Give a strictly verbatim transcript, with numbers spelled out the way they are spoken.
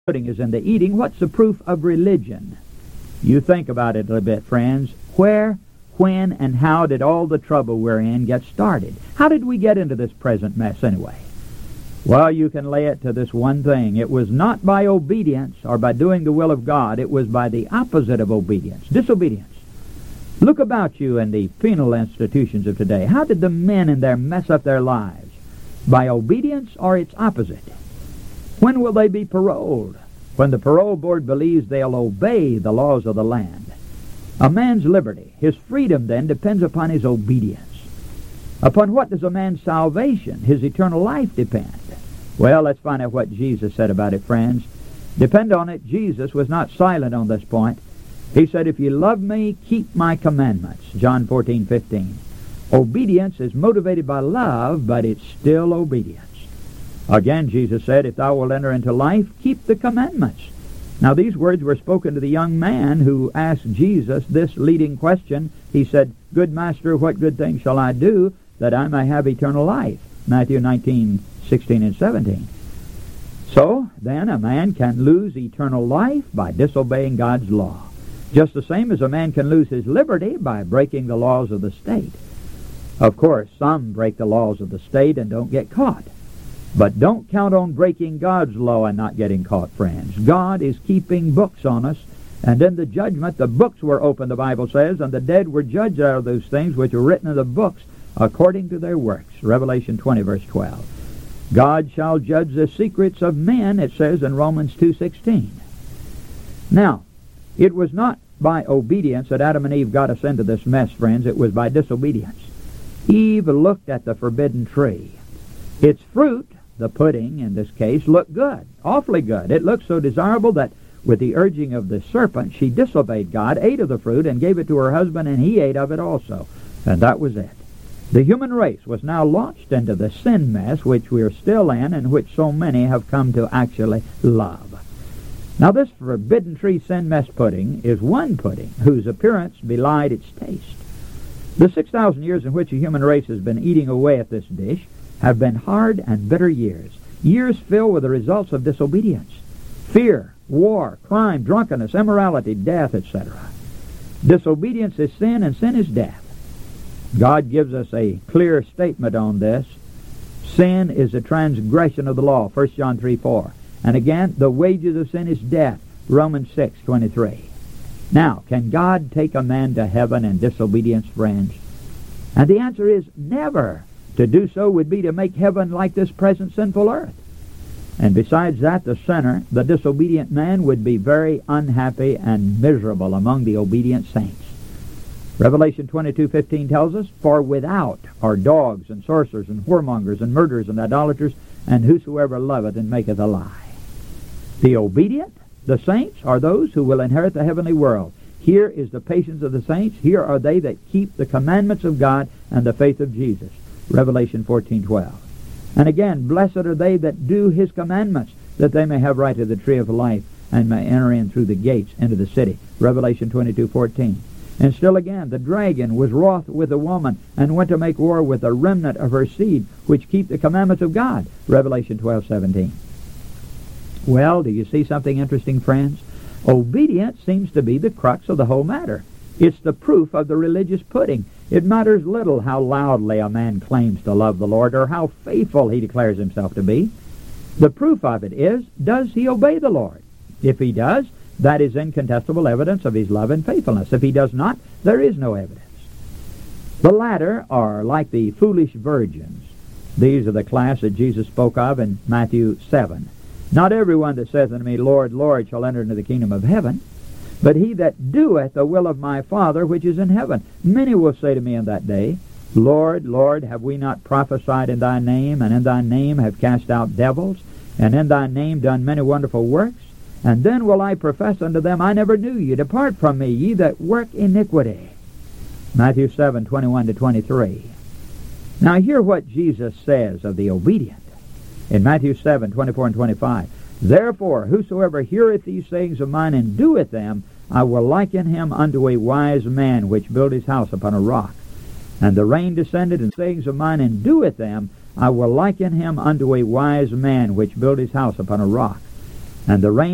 pudding is in the eating. What's the proof of religion? You think about it a little bit, friends. Where, when, and how did all the trouble we're in get started? How did we get into this present mess anyway? Well, you can lay it to this one thing. It was not by obedience or by doing the will of God. It was by the opposite of obedience, disobedience. Look about you in the penal institutions of today. How did the men in there mess up their lives? By obedience or its opposite? When will they be paroled? When the parole board believes they'll obey the laws of the land. A man's liberty, his freedom then, depends upon his obedience. Upon what does a man's salvation, his eternal life, depend? Well, let's find out what Jesus said about it, friends. Depend on it, Jesus was not silent on this point. He said, if you love me, keep my commandments. John fourteen fifteen. Obedience is motivated by love, but it's still obedience. Again, Jesus said, if thou wilt enter into life, keep the commandments. Now, these words were spoken to the young man who asked Jesus this leading question. He said, Good Master, what good thing shall I do that I may have eternal life? Matthew nineteen sixteen and seventeen. So, then, a man can lose eternal life by disobeying God's law, just the same as a man can lose his liberty by breaking the laws of the state. Of course, some break the laws of the state and don't get caught. But don't count on breaking God's law and not getting caught, friends. God is keeping books on us, and in the judgment the books were opened, the Bible says, and the dead were judged out of those things which were written in the books according to their works. Revelation twenty, verse twelve. God shall judge the secrets of men, it says in Romans two sixteen. Now, it was not by obedience that Adam and Eve got us into this mess, friends. It was by disobedience. Eve looked at the forbidden tree. Its fruit, the pudding in this case, looked good, awfully good. It looked so desirable that with the urging of the serpent, she disobeyed God, ate of the fruit, and gave it to her husband, and he ate of it also. And that was it. The human race was now launched into the sin mess which we are still in and which so many have come to actually love. Now, this forbidden tree sin mess pudding is one pudding whose appearance belied its taste. The six thousand years in which the human race has been eating away at this dish have been hard and bitter years, years filled with the results of disobedience, fear, war, crime, drunkenness, immorality, death, et cetera. Disobedience is sin, and sin is death. God gives us a clear statement on this. Sin is a transgression of the law, First John three four. And again, the wages of sin is death, Romans six twenty-three. Now, can God take a man to heaven in disobedience, friends? And the answer is never. To do so would be to make heaven like this present sinful earth. And besides that, the sinner, the disobedient man, would be very unhappy and miserable among the obedient saints. Revelation twenty-two fifteen tells us, For without are dogs and sorcerers and whoremongers and murderers and idolaters, and whosoever loveth and maketh a lie. The obedient, the saints, are those who will inherit the heavenly world. Here is the patience of the saints. Here are they that keep the commandments of God and the faith of Jesus. Revelation fourteen twelve. And again, blessed are they that do his commandments, that they may have right to the tree of life, and may enter in through the gates into the city. Revelation twenty-two fourteen. And still again, the dragon was wroth with the woman, and went to make war with the remnant of her seed, which keep the commandments of God. Revelation twelve seventeen. Well, do you see something interesting, friends? Obedience seems to be the crux of the whole matter. It's the proof of the religious pudding. It matters little how loudly a man claims to love the Lord or how faithful he declares himself to be. The proof of it is, does he obey the Lord? If he does, that is incontestable evidence of his love and faithfulness. If he does not, there is no evidence. The latter are like the foolish virgins. These are the class that Jesus spoke of in Matthew seven. Not everyone that saith unto me, Lord, Lord, shall enter into the kingdom of heaven, but he that doeth the will of my Father which is in heaven. Many will say to me in that day, Lord, Lord, have we not prophesied in thy name, and in thy name have cast out devils, and in thy name done many wonderful works? And then will I profess unto them, I never knew you. Depart from me, ye that work iniquity. Matthew seven twenty-one to twenty-three. Now hear what Jesus says of the obedient. In Matthew seven twenty-four and twenty-five. Therefore, whosoever heareth these sayings of mine and doeth them, I will liken him unto a wise man which built his house upon a rock. And the rain descended, and sayings of mine and doeth them, I will liken him unto a wise man which built his house upon a rock. And the rain